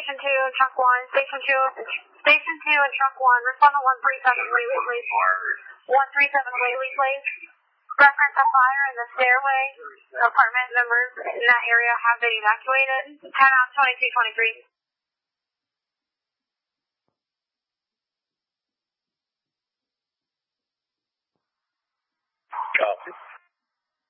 Station 2 and Truck 1. Station 2 and Truck 1. Respond to 137 Whaley, please. 137 Whaley, please. Reference a fire in the stairway. Apartment members in that area have been evacuated. 10 out 2223. Copy.